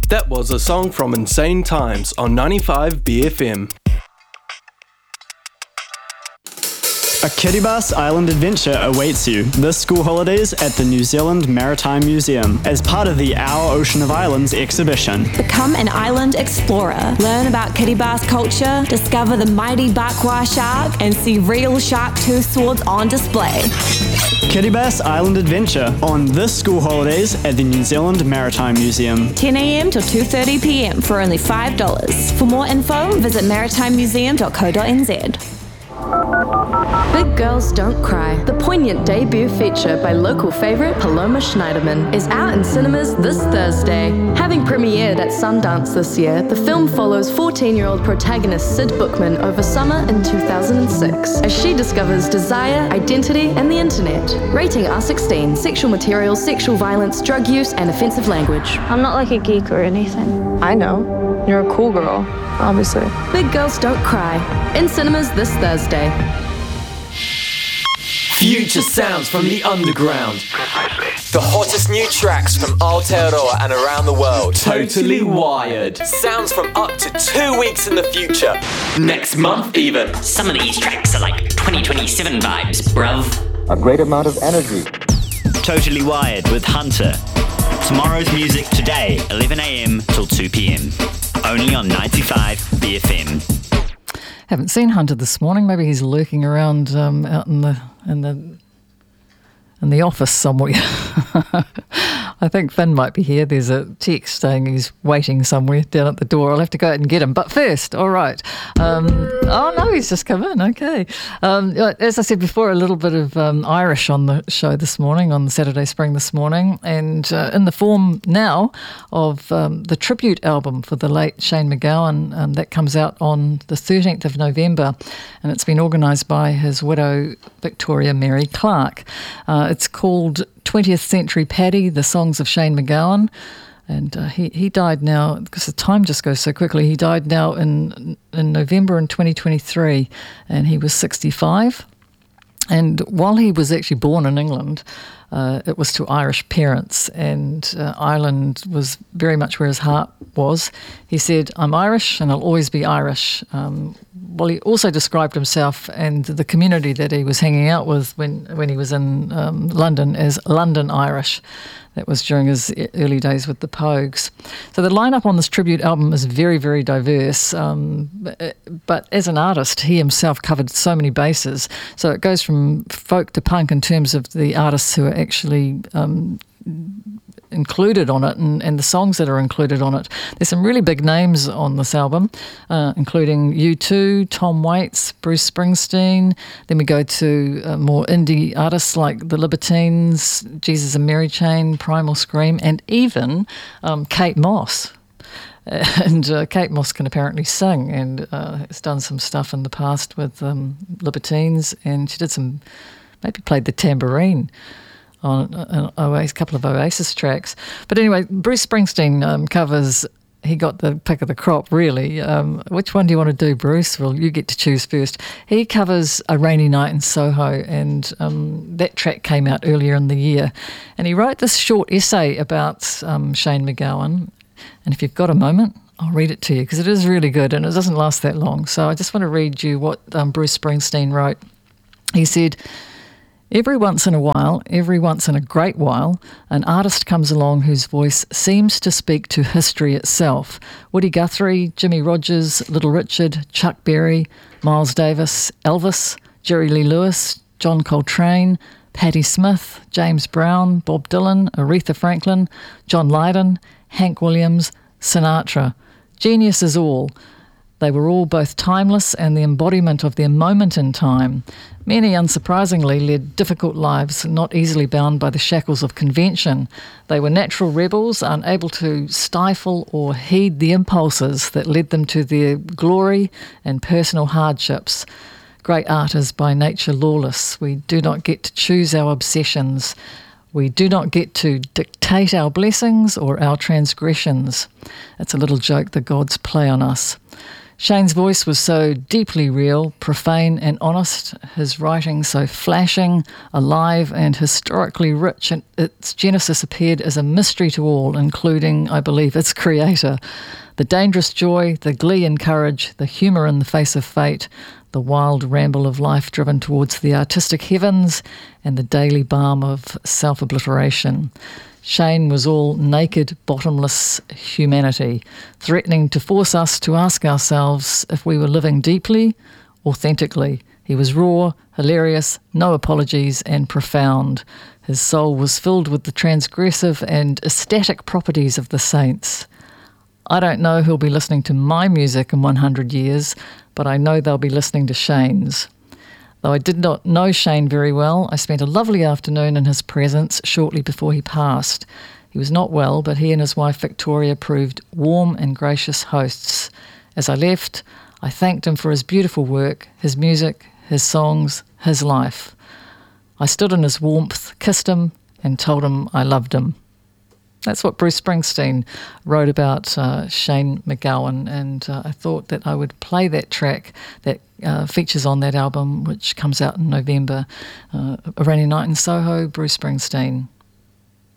That was a song from Insane Times on 95 BFM. A Kiribati Island adventure awaits you this school holidays at the New Zealand Maritime Museum as part of the Our Ocean of Islands exhibition. Become an island explorer. Learn about Kiribati culture, discover the mighty Bakwa shark, and see real shark tooth swords on display. Kiribati Island adventure on this school holidays at the New Zealand Maritime Museum. 10 a.m. till 2:30 p.m. for only $5. For more info, visit maritimemuseum.co.nz. Big Girls Don't Cry, the poignant debut feature by local favourite Paloma Schneiderman, is out in cinemas this Thursday. Having premiered at Sundance this year, the film follows 14-year-old protagonist Sid Bookman over summer in 2006 as she discovers desire, identity, and the internet. Rating R16, sexual material, sexual violence, drug use, and offensive language. I'm not like a geek or anything. I know. You're a cool girl, obviously. Big Girls Don't Cry, in cinemas this Thursday. Future sounds from the underground. The hottest new tracks from Aotearoa and around the world. Totally wired. Sounds from up to 2 weeks in the future. Next month even. Some of these tracks are like 2027 vibes, bruv. A great amount of energy. Totally Wired with Hunter. Tomorrow's music today, 11 a.m. till 2 p.m. Only on 95 BFM. Haven't seen Hunter this morning. Maybe he's lurking around out in the office somewhere. I think Finn might be here. There's a text saying he's waiting somewhere down at the door. I'll have to go out and get him. But first, all right. Oh, no, he's just come in. Okay. As I said before, a little bit of Irish on the show this morning, on the Saturday Spring this morning, and in the form now of the tribute album for the late Shane MacGowan. That comes out on the 13th of November, and it's been organised by his widow, Victoria Mary Clark. It's called 20th Century Paddy, the songs of Shane MacGowan. And he died now, because the time just goes so quickly, he died now in November in 2023, and he was 65. And while he was actually born in England, it was to Irish parents, and Ireland was very much where his heart was. He said, "I'm Irish and I'll always be Irish." Well, he also described himself and the community that he was hanging out with when he was in London as London Irish. That was during his early days with the Pogues. So the lineup on this tribute album is very, very diverse. But as an artist, he himself covered so many bases. So it goes from folk to punk in terms of the artists who are actually included on it and the songs that are included on it. There's some really big names on this album, including U2, Tom Waits, Bruce Springsteen. Then we go to more indie artists like The Libertines, Jesus and Mary Chain, Primal Scream, and even Kate Moss. And Kate Moss can apparently sing and has done some stuff in the past with Libertines, and she did maybe played the tambourine on a couple of Oasis tracks. But anyway, Bruce Springsteen covers, he got the pick of the crop, really. Which one do you want to do, Bruce? Well, you get to choose first. He covers A Rainy Night in Soho, and that track came out earlier in the year. And he wrote this short essay about Shane MacGowan. And if you've got a moment, I'll read it to you, because it is really good and it doesn't last that long. So I just want to read you what Bruce Springsteen wrote. He said, "Every once in a while, every once in a great while, an artist comes along whose voice seems to speak to history itself. Woody Guthrie, Jimmy Rogers, Little Richard, Chuck Berry, Miles Davis, Elvis, Jerry Lee Lewis, John Coltrane, Patti Smith, James Brown, Bob Dylan, Aretha Franklin, John Lydon, Hank Williams, Sinatra. Geniuses all. They were all both timeless and the embodiment of their moment in time. Many, unsurprisingly, led difficult lives, not easily bound by the shackles of convention. They were natural rebels, unable to stifle or heed the impulses that led them to their glory and personal hardships. Great art is by nature lawless. We do not get to choose our obsessions. We do not get to dictate our blessings or our transgressions. It's a little joke the gods play on us. Shane's voice was so deeply real, profane and honest, his writing so flashing, alive and historically rich, and its genesis appeared as a mystery to all, including, I believe, its creator. The dangerous joy, the glee and courage, the humour in the face of fate, the wild ramble of life driven towards the artistic heavens, and the daily balm of self-obliteration. Shane was all naked, bottomless humanity, threatening to force us to ask ourselves if we were living deeply, authentically. He was raw, hilarious, no apologies, and profound. His soul was filled with the transgressive and ecstatic properties of the saints. I don't know who'll be listening to my music in 100 years, but I know they'll be listening to Shane's. Though I did not know Shane very well, I spent a lovely afternoon in his presence shortly before he passed. He was not well, but he and his wife Victoria proved warm and gracious hosts. As I left, I thanked him for his beautiful work, his music, his songs, his life. I stood in his warmth, kissed him, and told him I loved him. That's what Bruce Springsteen wrote about Shane MacGowan, and I thought that I would play that track that features on that album, which comes out in November. A Rainy Night in Soho, Bruce Springsteen.